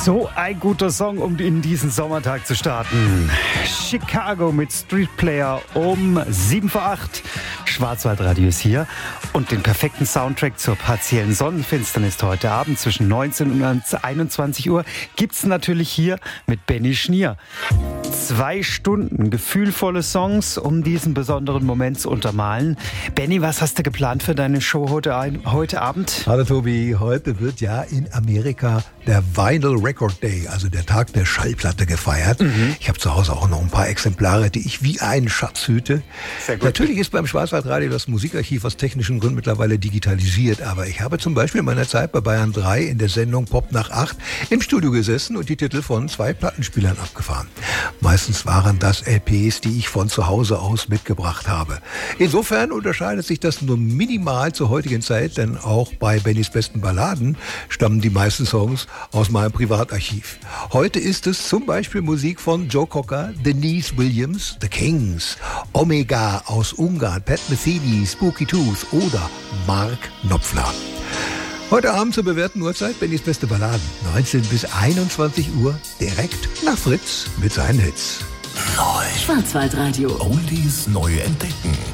So ein guter Song, um in diesen Sommertag zu starten. Chicago mit Street Player um 7 vor 8. Schwarzwaldradio ist hier. Und den perfekten Soundtrack zur partiellen Sonnenfinsternis heute Abend zwischen 19 und 21 Uhr gibt's natürlich hier mit Benny Schnier. 2 Stunden gefühlvolle Songs, um diesen besonderen Moment zu untermalen. Benny, was hast du geplant für deine Show heute Abend? Hallo Tobi, heute wird ja in Amerika der Vinyl Record Day, also der Tag der Schallplatte, gefeiert. Ich habe zu Hause auch noch ein paar Exemplare, die ich wie einen Schatz hüte. Sehr gut. Natürlich ist beim Schwarzwaldradio das Musikarchiv aus technischen Gründen mittlerweile digitalisiert, aber ich habe zum Beispiel in meiner Zeit bei Bayern 3 in der Sendung Pop nach 8 im Studio gesessen und die Titel von 2 Plattenspielern abgefahren. Meistens waren das LPs, die ich von zu Hause aus mitgebracht habe. Insofern unterscheidet sich das nur minimal zur heutigen Zeit, denn auch bei Bennys besten Balladen stammen die meisten Songs aus meinem Privatarchiv. Heute ist es zum Beispiel Musik von Joe Cocker, Denise Williams, The Kings, Omega aus Ungarn, Pat Metheny, Spooky Tooth oder Mark Knopfler. Heute Abend zur bewährten Uhrzeit Bennys beste Balladen. 19 bis 21 Uhr direkt nach Fritz mit seinen Hits. Schwarzwaldradio. Oldies neu entdecken.